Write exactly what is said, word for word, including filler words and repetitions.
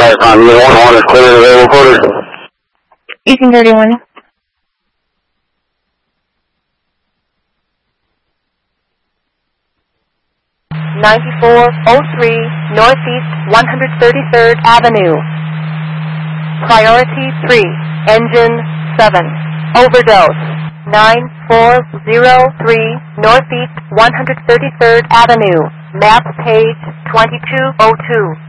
dispatch on unit one one is clear and available quarters. eighteen thirty-one. ninety-four oh three Northeast one hundred thirty-third Avenue. Priority three, engine seven. Overdose. nine four zero three Northeast one hundred thirty-third Avenue. Map page twenty-two oh two.